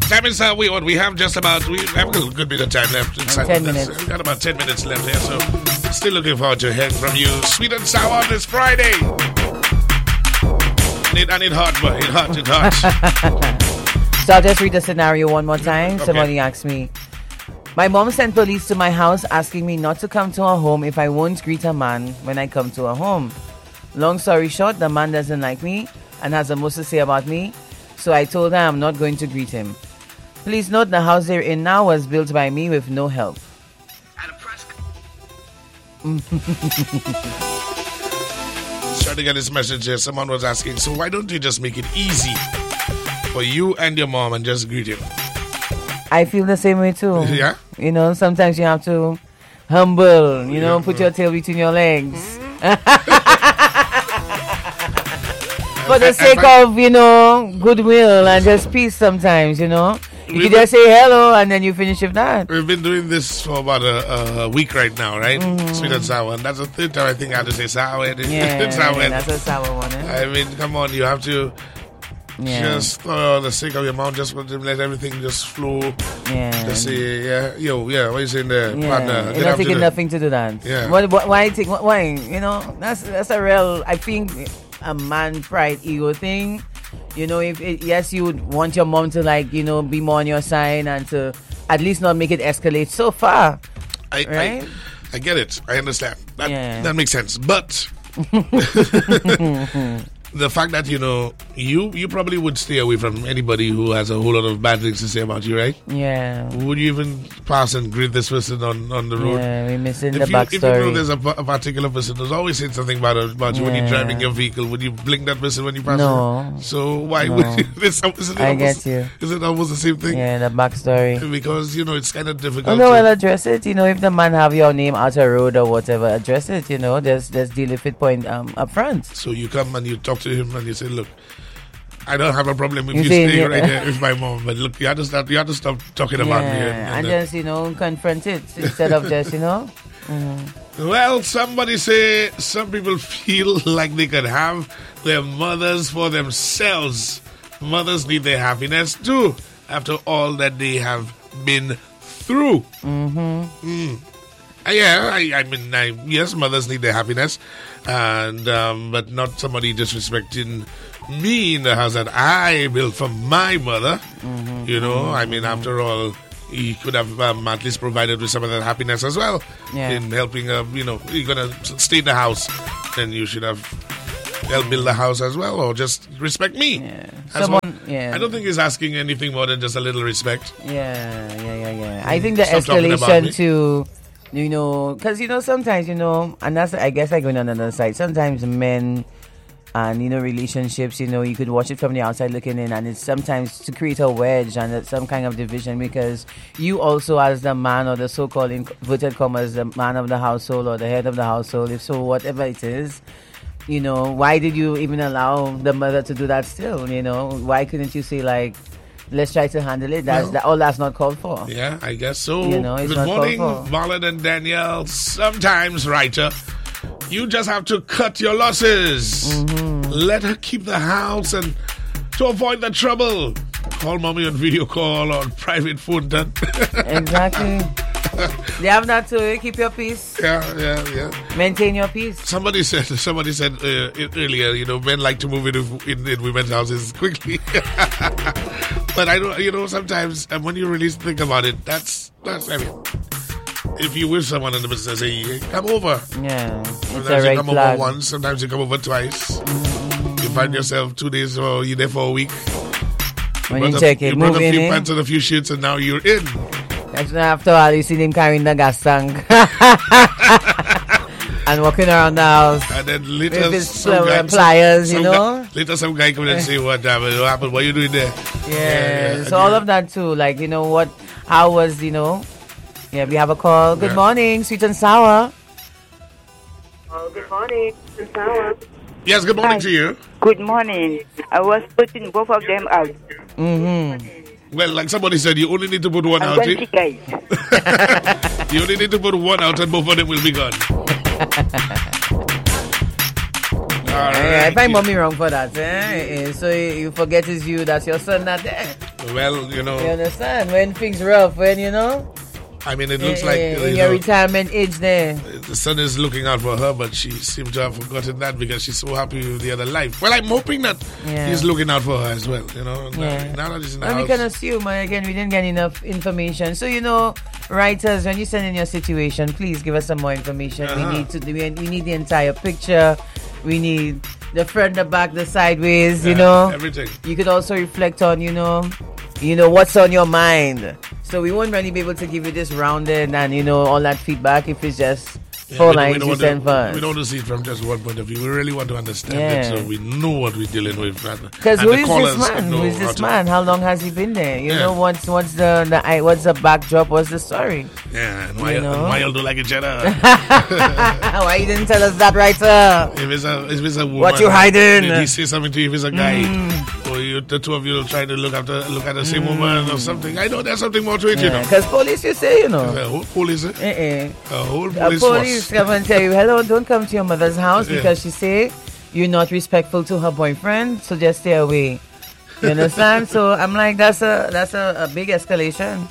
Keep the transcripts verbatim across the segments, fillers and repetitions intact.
Time is uh, we what we have just about we have a good bit of time left. Inside ten this. minutes. We've got about ten minutes left here, so still looking forward to hearing from you. Sweet and sour on this Friday. And it, and it hot, but it hot, it hot. So I'll just read the scenario one more time. Okay. Somebody asked me, my mom sent police to my house asking me not to come to her home if I won't greet a man when I come to her home. Long story short, the man doesn't like me and has the most to say about me, so I told her I'm not going to greet him. Please note the house they're in now was built by me with no help. Trying to get this message here. Someone was asking, so why don't you just make it easy for you and your mom and just greet him? I feel the same way too. Yeah? You know, sometimes you have to humble, you know, put your tail between your legs. For the sake of, you know, goodwill and just peace sometimes, you know. You can just say hello and then you finish with that. We've been doing this for about a, a week right now, right? Mm-hmm. Sweet and sour. And that's the third time I think I had to say sour. Yeah, sour. yeah, that's a sour one. Eh? I mean, come on, you have to yeah. just, for the sake of your mouth, just let everything just flow. Yeah. Just say, yeah, yo, yeah, what are you saying there? Yeah. Partner, You're not taking nothing to do that. Yeah. What, what, why, take, why? You know, that's, that's a real, I think, a man pride ego thing. You know, if it, yes, you would want your mom to, like, you know, be more on your side and to at least not make it escalate so far. I right? I, I get it. I understand. That, yeah. that makes sense. But the fact that, you know, you you probably would stay away from anybody who has a whole lot of bad things to say about you, right? Yeah. Would you even pass and greet this person on, on the road? Yeah, we're missing if the you, backstory. If you know there's a, a particular person who's always saying something about, about you yeah. when you're driving your vehicle, would you blink that person when you pass? No. Them? So why no. would you? Is it almost, I get you. Is it almost the same thing? Yeah, the backstory. Because, you know, it's kind of difficult. Oh, no, I'll address it. You know, if the man have your name out a road or whatever, address it. You know, there's there's deal with it point um, up front. So you come and you talk to him and you say, look, I don't have a problem if you, you stay yeah. right there with my mom, but look, you have to stop. You have to stop talking yeah, about me. And, and, and just you know confront it instead of just you know. Mm-hmm. Well, somebody say some people feel like they could have their mothers for themselves. Mothers need their happiness too, after all that they have been through. Mm-hmm. Mm. Uh, yeah, I, I mean, I, yes, mothers need their happiness, and um, but not somebody disrespecting me in the house that I built for my mother. Mm-hmm. You know, mm-hmm. I mean, after all, he could have um, at least provided with some of that happiness as well yeah. in helping. Uh, you know, you're gonna stay in the house, then you should have helped build the house as well, or just respect me. Yeah. Someone, what, yeah. I don't think he's asking anything more than just a little respect. Yeah, yeah, yeah, yeah. I think the Stop escalation to. You know, because, you know, sometimes, you know, and that's, I guess I go on another side. Sometimes men and, you know, relationships, you know, you could watch it from the outside looking in, and it's sometimes to create a wedge and some kind of division, because you also, as the man or the so-called inverted commas, the man of the household or the head of the household, if so, whatever it is, you know, why did you even allow the mother to do that still, you know? Why couldn't you say, like, let's try to handle it. That's well, that. All that's not called for. Yeah, I guess so. You know, it's Good not morning, called for. Marlon and Danielle. Sometimes, writer, you just have to cut your losses. Mm-hmm. Let her keep the house, and to avoid the trouble, call mommy on video call or private phone. Done. Exactly. They have that too. Keep your peace. Yeah, yeah, yeah. Maintain your peace. Somebody said. Somebody said uh, earlier. You know, men like to move in in, in women's houses quickly. But I don't. You know, sometimes and when you really think about it, that's that's. I mean, if you with someone in the business, say, hey, come over. Yeah. Sometimes it's a you come flag. over once. Sometimes you come over twice. Mm-hmm. You find yourself two days or you're there for a week. When you, you a, check it, you move brought a in. few in. pants and a few shirts, and now you're in. After all, you see them carrying the gas tank and walking around the house. And then later, with his some pl- guy, pliers, some, you some know. Guy, later, some guy come and say, "What happened? What happened? What are you doing there?" Yeah. yeah, yeah. So all of that too, like you know what? How was you know? Yeah, we have a call. Good yeah. morning, sweet and sour. Oh, good morning, sweet and sour. Yes, good morning Hi. to you. Good morning. I was putting both of them out. Mm-hmm. Well, like somebody said, you only need to put one I'm out. going to guys. You only need to put one out, and both of them will be gone. I find mommy wrong for that. Eh? So you forget it's you, that's your son not there. Well, you know. You understand? When things rough, when you know. I mean, it looks like in you your know, retirement age there. The son is looking out for her, but she seemed to have forgotten that because she's so happy with the other life. Well, I'm hoping that Yeah. he's looking out for her as well. You know, Yeah. now, now that he's in the And we house. can assume, and again, we didn't get enough information. So, you know, writers, when you send in your situation, please give us some more information. Uh-huh. We need to. We we need the entire picture. We need the front, the back, the sideways. You Yeah, know, everything. You could also reflect on, you know, you know what's on your mind. So we won't really be able to give you this rounded and you know all that feedback if it's just Yeah, four we don't- lines we don't you want send to, first. We don't want to see it from just one point of view. We really want to understand Yeah. it so we know what we're dealing with. Because And who the is callers this man? know Who is how this to- man? How long has he been there? You Yeah. know, what's what's the the I- what's the backdrop? What's the story? Yeah, and why, You know? and why y'all do like each other? Why you didn't tell us that, writer? If it's a, if it's a woman, What you hiding? Did he say something to you if it's a guy? Mm. Or you, the two of you trying to look after, look at the same woman or something? I know there's something more to it, you know. Because police, you say, you know. A whole police, eh? Eh-eh. A whole A police, police force. come and tell you, hello, don't come to your mother's house Yeah. because she say you're not respectful to her boyfriend, so just stay away. You understand? So I'm like, that's a that's a, a big escalation.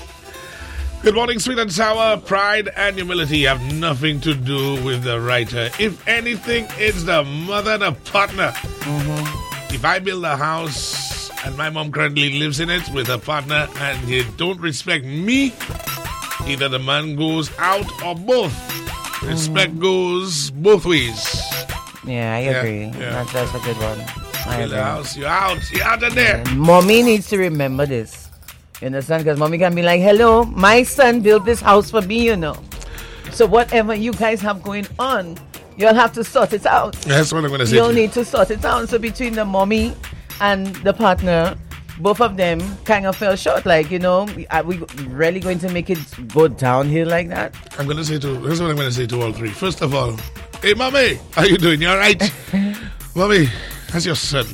Good morning, sweet and sour. Pride and humility have nothing to do with the writer. If anything, it's the mother, the partner. Mm-hmm. If I build a house and my mom currently lives in it with her partner and they don't respect me, either the man goes out or both. Respect goes both ways. Yeah, I Yeah, agree. yeah. That's, that's a good one. I Build a agree. house, you're out, you're out of there. Mommy needs to remember this. You understand? Because mommy can be like, hello, my son built this house for me, you know. So whatever you guys have going on, you'll have to sort it out. That's what I'm going to say. You'll to you. need to sort it out. So between the mommy and the partner, both of them kind of fell short. Like, you know, are we really going to make it go downhill like that? I'm going to say to, here's what I'm going to say to all three. First of all, hey, mommy, how you doing? You all right? Mommy, that's your son.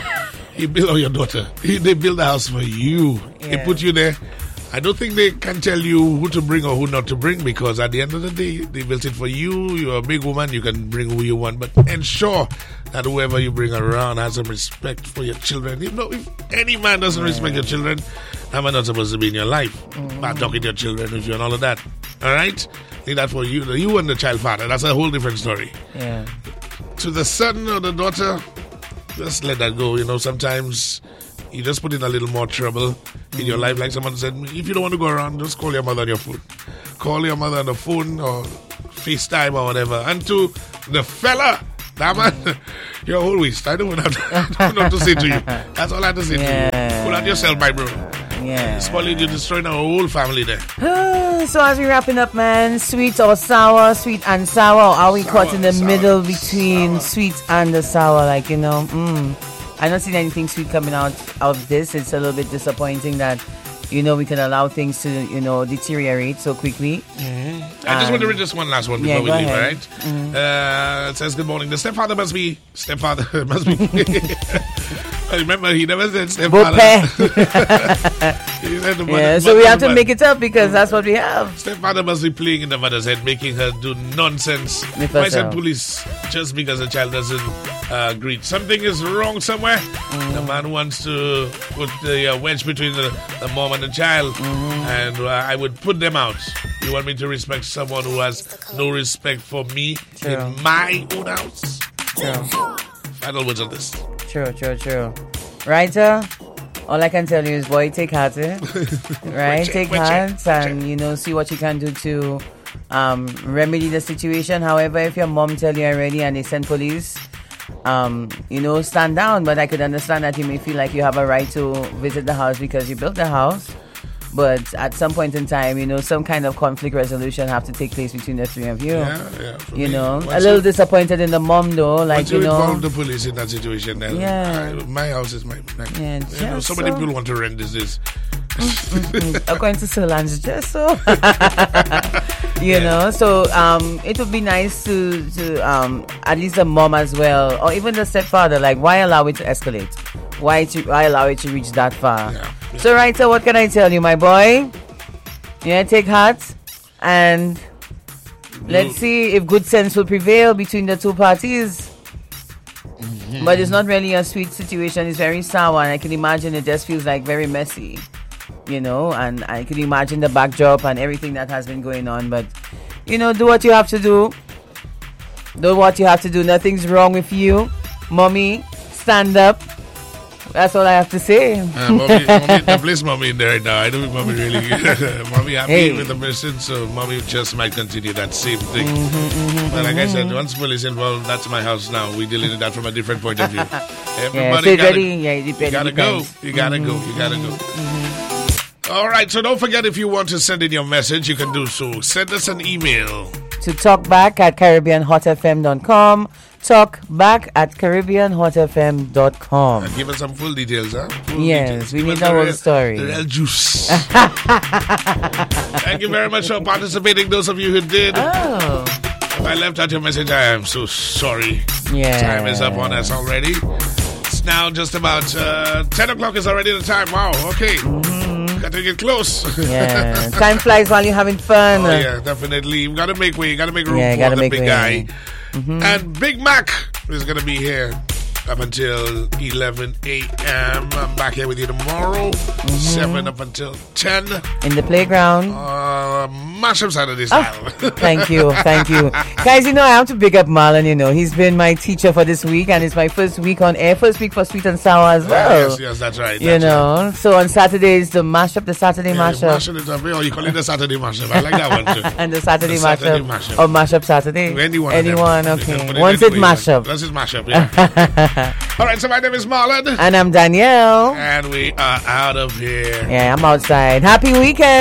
He built, or your daughter. He, they built a house for you. They Yeah. put you there. I don't think they can tell you who to bring or who not to bring because at the end of the day, they built it for you. You're a big woman. You can bring who you want. But ensure that whoever you bring around has some respect for your children. You know, if any man doesn't respect your children, that man not supposed to be in your life. Mm. Bad talking to your children with you and all of that. All right? Leave that for you. You and the child father. That's a whole different story. Yeah. To the son or the daughter, just let that go. You know, sometimes you just put in a little more trouble in your life. Like someone said, if you don't want to go around, just call your mother on your phone. Call your mother on the phone or FaceTime or whatever. And to the fella, that man, you're always. I don't have to, I don't know what to say to you. That's all I have to say to Yeah. you. Pull out yourself, my bro. Yeah. Spoiling, you're destroying our whole family there. So as we wrapping up, man, sweet or sour, sweet and sour, or are we Sour, caught in the sour, middle between sour. sweet and the sour? Like, you know, mm, I don't see anything sweet coming out of this. It's a little bit disappointing that, you know, we can allow things to, you know, deteriorate so quickly. I just want to read this one last one Yeah, before we go leave, all ahead. Mm-hmm. right? Uh, it says, good morning. The stepfather must be, stepfather must be. Remember, he never said stepfather. He said the mother- Yeah, so we have to mother- make it up because that's what we have. Stepfather must be playing in the mother's head, making her do nonsense. With Why send herself. police just because the child doesn't uh, greet? Something is wrong somewhere. Mm. The man wants to put the uh, wedge between the, the mom and the child, Mm-hmm. and uh, I would put them out. You want me to respect someone who has no respect for me True. in my own house? True, Final words of this. true, true, true. Writer, all I can tell you is, boy, take heart, eh? Right? Check, Take check, heart check. and, you know, see what you can do to um, remedy the situation. However, if your mom tell you already and they send police, um, you know, stand down. But I could understand that you may feel like you have a right to visit the house because you built the house. But at some point in time, you know, some kind of conflict resolution have to take place between the three of you. Yeah, yeah. for You me, know, once a little you- disappointed in the mom though, like, Once you you know. involve the police in that situation, then Yeah. I- my house is my. my Yeah, you know, just so many so. people want to rent this. this. According to Solange, just so you Yeah. know. So um, it would be nice to to um at least the mom as well, or even the stepfather. Like, why allow it to escalate? Why to why allow it to reach that far? Yeah, yeah. So, right, so what can I tell you, my boy? Yeah, take heart and let's see if good sense will prevail between the two parties. But it's not really a sweet situation. It's very sour, and I can imagine it just feels like very messy, you know. And I can imagine the backdrop and everything that has been going on. But, you know, do what you have to do. Do what you have to do. Nothing's wrong with you. Mommy, stand up. That's all I have to say. Uh, mommy, mommy, now place mommy in there right now. I don't think mommy really. Mommy happy Hey. with the mission, so mommy just might continue that same thing. Mm-hmm, mm-hmm, But like I said, mm-hmm. once police involved, that's my house now. We dealing with that from a different point of view. Yeah, Everybody so gotta, ready? Yeah, it depends. you gotta go. depends. You gotta go. You gotta go. All right, so don't forget, if you want to send in your message, you can do so. Send us an email. To talk back at caribbean hot f m dot com. Talk back at caribbean hot f m dot com. And give us some full details, huh? Full Yes, details. we Give need us the whole story. The real juice. Thank you very much for participating, those of you who did. Oh, If I left out your message, I am so sorry. yeah. Time is up on us already. It's now just about uh, ten o'clock is already the time. Wow, okay. Mm-hmm. Got to get close. Yeah, time flies while you're having fun. Oh, yeah, definitely. You got to make way. You got to make room Yeah, for gotta the make big way. guy. And Big Mac is going to be here up until eleven a.m. I'm back here with you tomorrow. seven up until ten. In the playground. Uh, Mashup Saturday style. Thank you, thank you. Guys, you know, I have to big up Marlon, you know. He's been my teacher for this week, and it's my first week on air, first week for Sweet and Sour as well. Yes, yes, that's right. You That's know, right. so on Saturdays, the mashup, the Saturday Yeah, mashup. mashing it up, or you call it the Saturday mashup. I like that one too. And the Saturday, The Saturday mashup, mashup. or mashup Saturday. Anyone. of them. Anyone, You can put okay. it Once any it way you want. mashup. Once it's mashup, yeah. All right, so my name is Marlon, And I'm Danielle. and we are out of here. Yeah, I'm outside. Happy weekend.